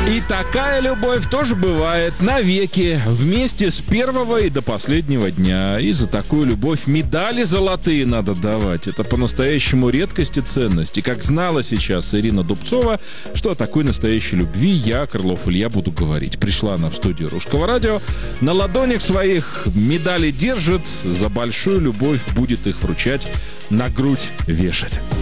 И такая любовь тоже бывает навеки, вместе с первого и до последнего дня. И за такую любовь медали золотые надо давать. Это по-настоящему редкость и ценность. И как знала сейчас Ирина Дубцова, что о такой настоящей любви я, Крылов Илья, буду говорить. Пришла она в студию Русского радио, на ладонях своих медали держит, за большую любовь будет их вручать, на грудь вешать.